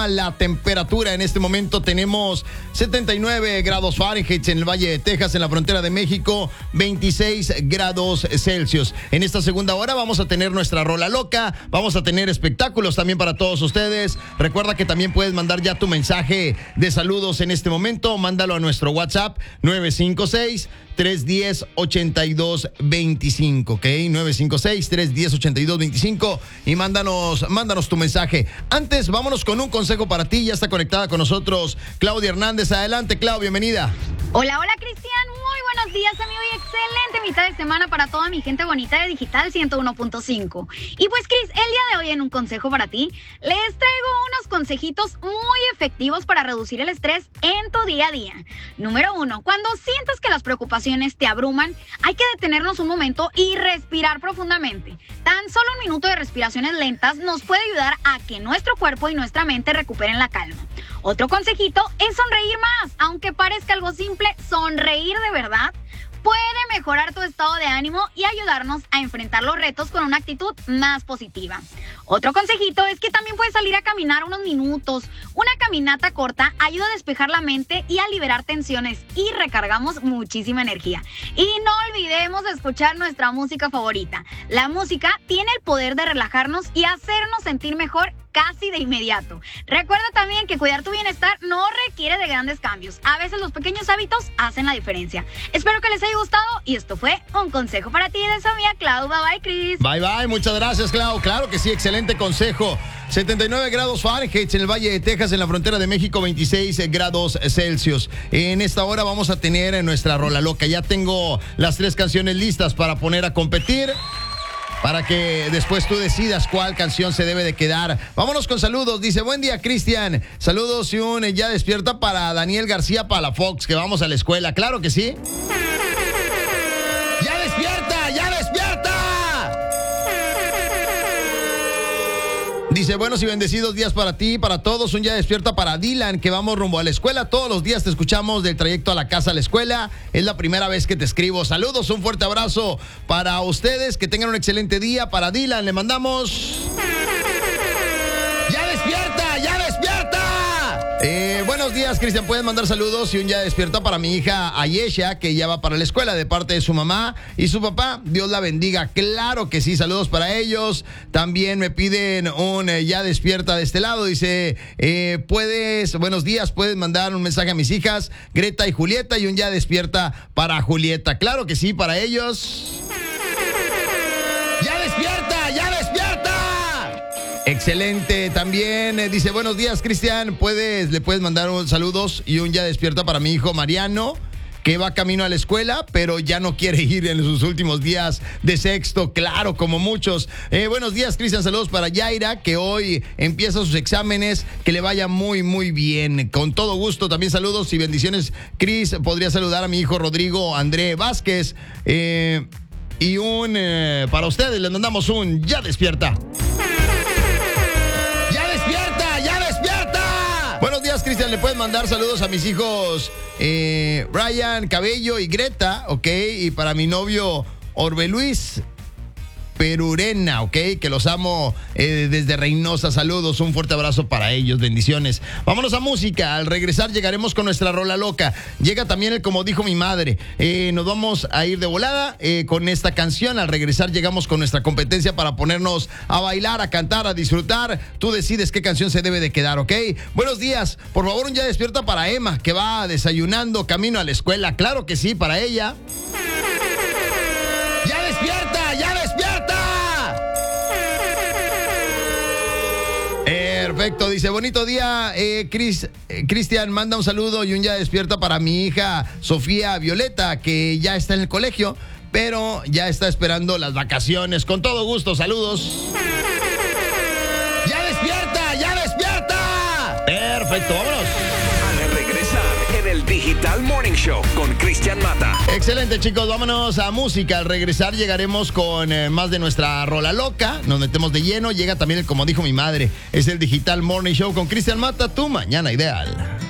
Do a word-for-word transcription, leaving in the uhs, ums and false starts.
La temperatura en este momento tenemos setenta y nueve grados Fahrenheit en el Valle de Texas, en la frontera de México, veintiséis grados Celsius. En esta segunda hora vamos a tener nuestra rola loca, vamos a tener espectáculos también para todos ustedes. Recuerda que también puedes mandar ya tu mensaje de saludos en este momento, mándalo a nuestro WhatsApp nueve cinco seis, tres uno cero, ocho dos dos cinco, ¿ok? nueve cinco seis, tres uno cero, ocho dos dos cinco y mándanos, mándanos tu mensaje. Antes, vámonos con un consejo para ti. Ya está conectada con nosotros Claudia Hernández. Adelante, Clau, bienvenida. Hola, hola, Cristian. Muy buenos días, amigo, y excelente mitad de semana para toda mi gente bonita de Digital ciento uno punto cinco. Y pues, Cris, el día de hoy en un consejo para ti, les traigo unos consejitos muy efectivos para reducir el estrés en tu día a día. Número uno, cuando sientas que las preocupaciones te abruman, hay que detenernos un momento y respirar profundamente. Tan solo un minuto de respiraciones lentas nos puede ayudar a que nuestro cuerpo y nuestra mente recuperen la calma. Otro consejito es sonreír más. Aunque parezca algo simple, sonreír de verdad puede mejorar tu estado de ánimo y ayudarnos a enfrentar los retos con una actitud más positiva. Otro consejito es que también puedes salir a caminar unos minutos. Una caminata corta ayuda a despejar la mente y a liberar tensiones y recargamos muchísima energía. Y no olvidemos escuchar nuestra música favorita. La música tiene el poder de relajarnos y hacernos sentir mejor casi de inmediato. Recuerda también que cuidar tu bienestar no requiere de grandes cambios. A veces los pequeños hábitos hacen la diferencia. Espero que les haya gustado y esto fue un consejo para ti de su amiga Clau. Bye bye, Chris. Bye bye, muchas gracias, Clau. Claro que sí, excelente consejo. setenta y nueve grados Fahrenheit en el Valle de Texas, en la frontera de México, veintiséis grados Celsius. En esta hora vamos a tener nuestra rola loca. Ya tengo las tres canciones listas para poner a competir, para que después tú decidas cuál canción se debe de quedar. Vámonos con saludos. Dice, buen día, Cristian. Saludos y un ya despierta para Daniel García Palafox, que vamos a la escuela. Claro que sí. ¡Ya despierta! ¡Ya despierta! Dice, buenos y bendecidos días para ti, para todos. Un ya despierta para Dylan, que vamos rumbo a la escuela. Todos los días te escuchamos del trayecto a la casa a la escuela. Es la primera vez que te escribo. Saludos, un fuerte abrazo para ustedes. Que tengan un excelente día. Para Dylan le mandamos... ¡Ya despierta! ¡Ya despierta! Eh, buenos días, Cristian. Pueden mandar saludos y un ya despierta para mi hija Ayesha, que ya va para la escuela de parte de su mamá y su papá. Dios la bendiga. Claro que sí, saludos para ellos. También me piden un eh, ya despierta de este lado. Dice, eh, puedes, buenos días, puedes mandar un mensaje a mis hijas Greta y Julieta y un ya despierta para Julieta. Claro que sí, para ellos. ¡Ya despierta! ¡Ya despierta! Excelente. También eh, dice, buenos días, Cristian. Puedes, le puedes mandar un saludos y un ya despierta para mi hijo Mariano, que va camino a la escuela, pero ya no quiere ir en sus últimos días de sexto, claro, como muchos. Eh, buenos días, Cristian, saludos para Yaira, que hoy empieza sus exámenes, que le vaya muy, muy bien. Con todo gusto, también saludos y bendiciones. Cris, podría saludar a mi hijo Rodrigo André Vázquez, eh, y un, eh, para ustedes, les mandamos un ya despierta. Buenos días, Cristian. Le puedes mandar saludos a mis hijos eh, Brian Cabello y Greta, ¿ok? Y para mi novio Orbe Luis Perurena, ¿ok? Que los amo eh, desde Reynosa. Saludos, un fuerte abrazo para ellos, bendiciones. Vámonos a música. Al regresar llegaremos con nuestra rola loca. Llega también el como dijo mi madre. Eh, nos vamos a ir de volada eh, con esta canción. Al regresar llegamos con nuestra competencia para ponernos a bailar, a cantar, a disfrutar. Tú decides qué canción se debe de quedar, ¿ok? Buenos días. Por favor, un ya despierta para Emma, que va desayunando camino a la escuela. Claro que sí, para ella. ¡Ya despierta! ¡Ya despierta! Perfecto, dice, bonito día, eh, Chris, eh, Cristian, manda un saludo y un ya despierta para mi hija Sofía Violeta, que ya está en el colegio, pero ya está esperando las vacaciones. Con todo gusto, saludos. ¡Ya despierta! ¡Ya despierta! Perfecto, vámonos. En el Digital Morning Show con Cristian Mata. Excelente, chicos, vámonos a música. Al regresar llegaremos con eh, más de nuestra rola loca. Nos metemos de lleno. Llega también el como dijo mi madre. Es el Digital Morning Show con Cristian Mata, tu mañana ideal.